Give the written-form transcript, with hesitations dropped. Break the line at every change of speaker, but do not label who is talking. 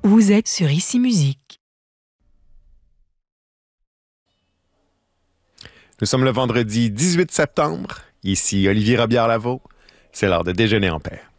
Vous êtes sur Ici Musique.
Nous sommes le vendredi 18 septembre. Ici Olivier Robillard-Lavaux. C'est l'heure de déjeuner en paix.